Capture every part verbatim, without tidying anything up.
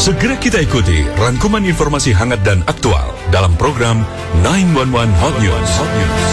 Segera kita ikuti rangkuman informasi hangat dan aktual dalam program sembilan satu satu Hot News. Hot News.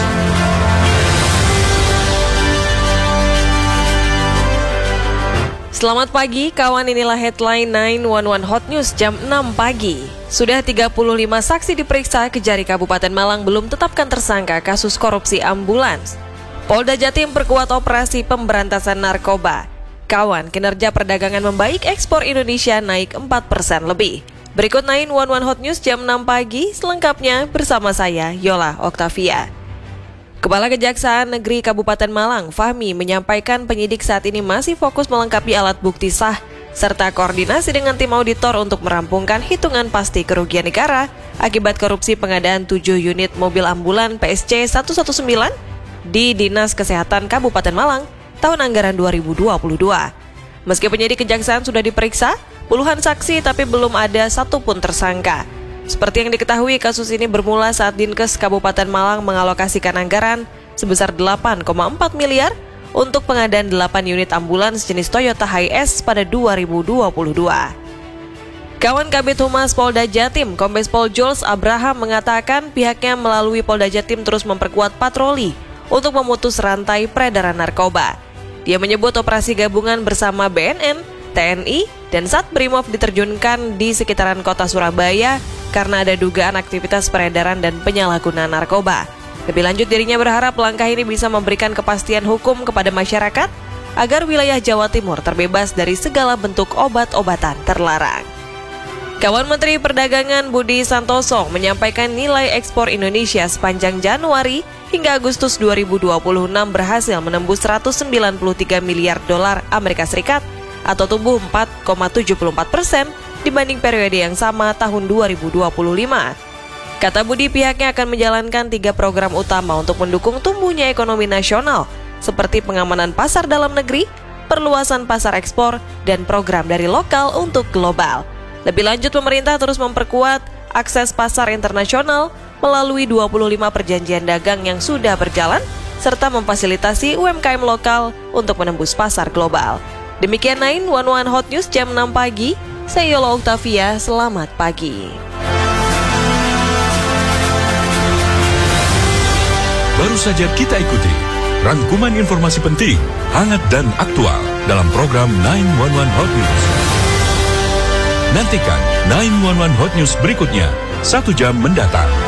Selamat pagi, kawan, inilah headline sembilan satu satu Hot News jam enam pagi. Sudah tiga puluh lima saksi diperiksa, Kejari Kabupaten Malang belum tetapkan tersangka kasus korupsi ambulans. Polda Jatim perkuat operasi pemberantasan narkoba. Kawan, kinerja perdagangan membaik, ekspor Indonesia naik empat persen lebih. Berikut sembilan satu satu Hot News jam enam pagi, selengkapnya bersama saya, Yola Oktavia. Kepala Kejaksaan Negeri Kabupaten Malang, Fahmi, menyampaikan penyidik saat ini masih fokus melengkapi alat bukti sah, serta koordinasi dengan tim auditor untuk merampungkan hitungan pasti kerugian negara akibat korupsi pengadaan tujuh unit mobil ambulan P S C seratus sembilan belas di Dinas Kesehatan Kabupaten Malang tahun anggaran dua ribu dua puluh dua. Meski penyidik kejaksaan sudah diperiksa, puluhan saksi tapi belum ada satupun tersangka. Seperti yang diketahui, kasus ini bermula saat Dinkes Kabupaten Malang mengalokasikan anggaran sebesar delapan koma empat miliar untuk pengadaan delapan unit ambulans jenis Toyota Hiace pada dua ribu dua puluh dua. Kawan Kabid Humas Polda Jatim, Kombes Pol Jules Abraham mengatakan pihaknya melalui Polda Jatim terus memperkuat patroli untuk memutus rantai peredaran narkoba. Dia menyebut operasi gabungan bersama B N N, T N I, dan Satbrimob diterjunkan di sekitaran kota Surabaya karena ada dugaan aktivitas peredaran dan penyalahgunaan narkoba. Lebih lanjut, dirinya berharap langkah ini bisa memberikan kepastian hukum kepada masyarakat agar wilayah Jawa Timur terbebas dari segala bentuk obat-obatan terlarang. Kawan Menteri Perdagangan Budi Santoso menyampaikan nilai ekspor Indonesia sepanjang Januari hingga Agustus dua ribu dua puluh enam berhasil menembus seratus sembilan puluh tiga miliar dolar Amerika Serikat atau tumbuh empat koma tujuh empat persen dibanding periode yang sama tahun dua ribu dua puluh lima. Kata Budi, pihaknya akan menjalankan tiga program utama untuk mendukung tumbuhnya ekonomi nasional, seperti pengamanan pasar dalam negeri, perluasan pasar ekspor, dan program dari lokal untuk global. Lebih lanjut, pemerintah terus memperkuat akses pasar internasional melalui dua puluh lima perjanjian dagang yang sudah berjalan, serta memfasilitasi U M K M lokal untuk menembus pasar global. Demikian sembilan satu satu Hot News jam enam pagi, saya Yola Oktavia, selamat pagi. Baru saja kita ikuti rangkuman informasi penting, hangat dan aktual dalam program sembilan satu satu Hot News. Nantikan sembilan satu satu Hot News berikutnya, satu jam mendatang.